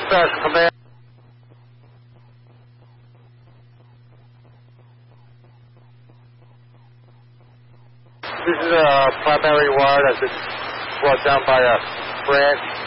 Dispatch Command. This is a primary wire that's been brought down by a branch